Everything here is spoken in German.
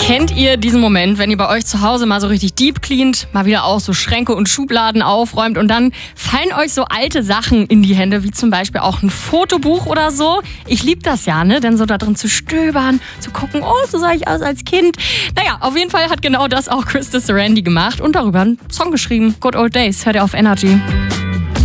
Kennt ihr diesen Moment, wenn ihr bei euch zu Hause mal so richtig deep cleant, mal wieder auch so Schränke und Schubladen aufräumt und dann fallen euch so alte Sachen in die Hände, wie zum Beispiel auch ein Fotobuch oder so? Ich liebe das ja, ne? Denn so da drin zu stöbern, zu gucken, oh, so sah ich aus als Kind. Naja, auf jeden Fall hat genau das auch Krista Sarandon gemacht und darüber einen Song geschrieben. Good Old Days, hört ihr auf Energy.